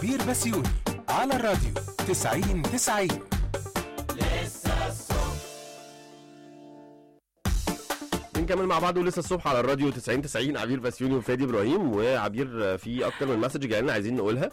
بير بسيوني على الراديو 90-90. بنكمل مع بعض ولسه الصبح على الراديو 90-90. عبير بسيوني وفادي ابراهيم. وعبير في اكتر من مسج جايلنا عايزين نقولها.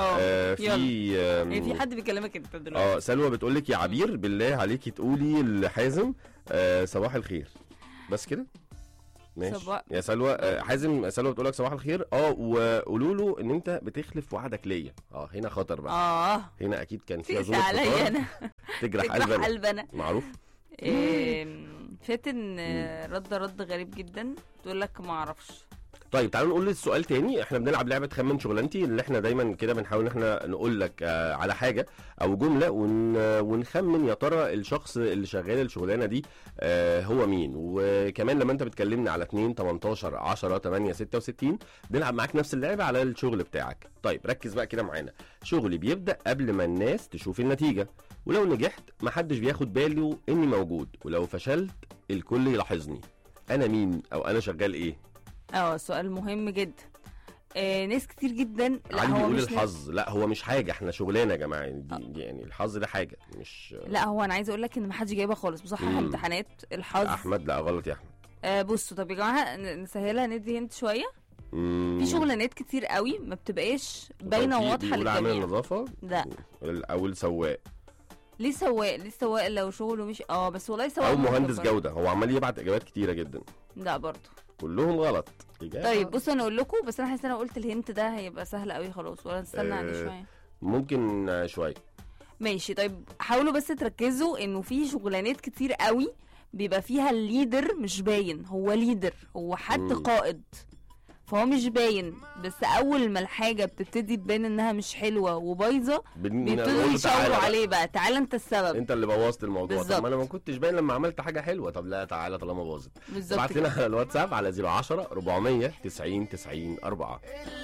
في حد بيكلمك انت دلوقتي. سلوى بتقول لك يا عبير بالله عليكي تقولي لحازم صباح الخير بس كده. ماشي يا سلوى. حازم سلوى بتقول لك صباح الخير. وقولوا له ان انت بتخلف وعدك ليا. هنا خطر بقى. هنا اكيد كان فيها ظلم عليا انا تجرح قلبنا معروف. فاتن رد غريب جدا تقول لك ما اعرفش. طيب تعالوا نقول السؤال تاني. احنا بنلعب لعبه خمن شغلانتي اللي احنا دايما كده بنحاول ان احنا نقول لك على حاجه او جمله ونخمن يا ترى الشخص اللي شغال الشغلانه دي هو مين. وكمان لما انت بتكلمنا على 2-18-10-8-66 بنلعب معاك نفس اللعبه على الشغل بتاعك. طيب ركز بقى كده معانا. شغلي بيبدا قبل ما الناس تشوف النتيجه، ولو نجحت محدش بياخد باله اني موجود، ولو فشلت الكل يلاحظني. انا مين او انا شغال ايه؟ سؤال مهم جدا. ناس كتير جدا. لا هو مش الحظ. لا هو مش حاجه، احنا شغلانه يا جماعه. دي يعني الحظ ده حاجه مش. لا هو انا عايزه اقول لك ان ما حدش جايبها خالص بصحح امتحانات الحظ. احمد لا غلط يا احمد. بصوا طب يا جماعه نسهلها ندي هنت شويه. في شغلانات كتير قوي ما بتبقاش باينه وواضحه للجميع. عامل النظافه لا او السواق. ليه سواق لو شغله مش بس والله سواق او مهندس جوده. هو عمال يبعت اجابات كتيره جدا. لا برضه كلهم غلط. طيب بصوا انا اقول لكم، بس انا حاسه انا قلت الهنت ده هيبقى سهل قوي خلاص، ولا نستنى عليه شويه؟ ممكن شويه. ماشي طيب حاولوا بس تركزوا انه في شغلانات كتير قوي بيبقى فيها الليدر مش باين. هو ليدر، هو حد قائد، فهو مش باين. بس اول ما الحاجه بتبتدي تبان انها مش حلوه وبايظه بيبتدوا يشاوروا عليه بقى. تعالى انت السبب، انت اللي بوظت الموضوع. بالزبط. طب انا ما كنتش باين لما عملت حاجه حلوه. طب لا تعالى طالما باظت بالظبط. ابعت لنا على الواتساب على 010-400-90-90-4.